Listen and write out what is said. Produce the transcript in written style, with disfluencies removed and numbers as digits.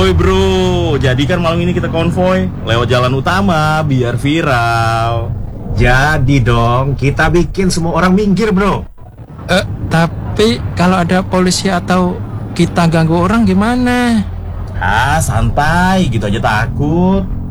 Woi bro, jadi kan malam ini kita konvoy lewat jalan utama biar viral. Jadi dong, kita bikin semua orang minggir bro. Tapi kalau ada polisi atau kita ganggu orang gimana? Ah santai, gitu aja takut.